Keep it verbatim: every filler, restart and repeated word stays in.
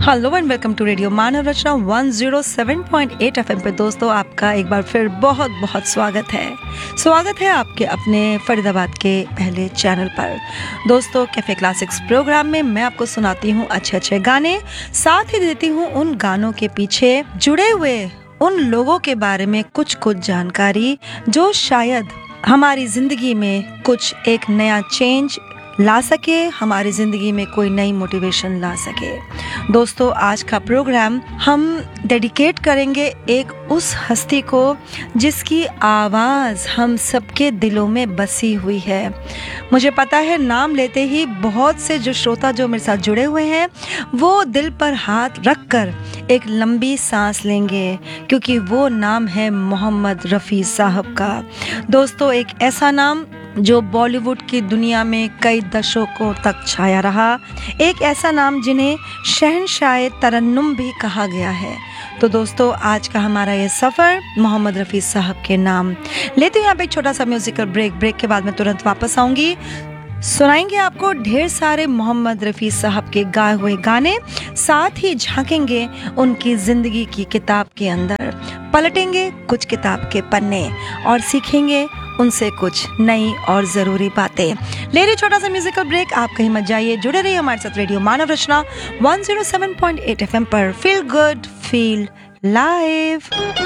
Hello and welcome to radio Manav Rachna one zero seven point eight FM पे दोस्तों आपका एक बार फिर बहुत बहुत स्वागत है स्वागत है आपके अपने फरीदाबाद के पहले चैनल पर। दोस्तों कैफे क्लासिक्स प्रोग्राम में मैं आपको सुनाती हूँ अच्छे अच्छे गाने, साथ ही देती हूँ उन गानों के पीछे जुड़े हुए उन लोगों के बारे में कुछ कुछ जानकारी जो शायद हमारी जिंदगी में कुछ एक नया चेंज ला सके, हमारी ज़िंदगी में कोई नई मोटिवेशन ला सके। दोस्तों आज का प्रोग्राम हम डेडिकेट करेंगे एक उस हस्ती को जिसकी आवाज़ हम सबके दिलों में बसी हुई है। मुझे पता है नाम लेते ही बहुत से जो श्रोता जो मेरे साथ जुड़े हुए हैं वो दिल पर हाथ रख कर एक लंबी सांस लेंगे, क्योंकि वो नाम है मोहम्मद रफ़ी साहब का। दोस्तों एक ऐसा नाम जो बॉलीवुड की दुनिया में कई दशकों तक छाया रहा, एक ऐसा नाम जिन्हें शहंशाह तरन्नुम भी कहा गया है। तो दोस्तों आज का हमारा ये सफ़र मोहम्मद रफ़ी साहब के नाम लेते हैं। यहाँ पे एक छोटा सा म्यूजिकल ब्रेक ब्रेक के बाद मैं तुरंत वापस आऊँगी। सुनाएंगे आपको ढेर सारे मोहम्मद रफ़ी साहब के गाए हुए गाने, साथ ही झांकेंगे उनकी ज़िंदगी की किताब के अंदर, पलटेंगे कुछ किताब के पन्ने और सीखेंगे उनसे कुछ नई और ज़रूरी बातें। ले रही छोटा सा म्यूजिकल ब्रेक, आप कहीं मत जाइए, जुड़े रहिए हमारे साथ रेडियो मानव रचना one zero seven point eight FM पर। Feel good feel live.